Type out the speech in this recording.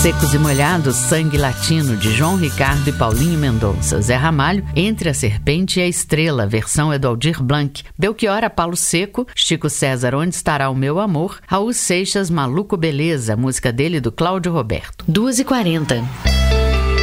Secos e Molhados, Sangue Latino, de João Ricardo e Paulinho Mendonça. Zé Ramalho, Entre a Serpente e a Estrela, versão Edaldir Blanc. Belchior, A Palo Seco, Chico César, Onde Estará o Meu Amor. Raul Seixas, Maluco Beleza, música dele do Cláudio Roberto. 2h40.